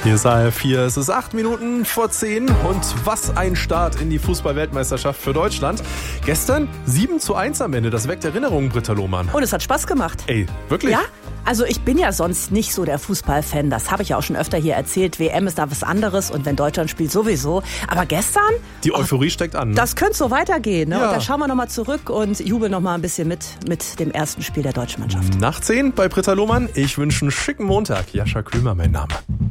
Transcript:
Hier ist AR4, es ist 8 Minuten vor 10 und was ein Start in die Fußball-Weltmeisterschaft für Deutschland. Gestern 7:1 am Ende, das weckt Erinnerungen, Britta Lohmann. Und es hat Spaß gemacht. Ey, wirklich? Ja, also ich bin ja sonst nicht so der Fußballfan, das habe ich ja auch schon öfter hier erzählt. WM ist da was anderes und wenn Deutschland spielt sowieso. Aber gestern? Die Euphorie steckt an. Ne? Das könnte so weitergehen. Ne? Ja. Und da schauen wir nochmal zurück und jubeln nochmal ein bisschen mit dem ersten Spiel der deutschen Mannschaft. Nach 10 bei Britta Lohmann. Ich wünsche einen schicken Montag. Jascha Krümer, mein Name.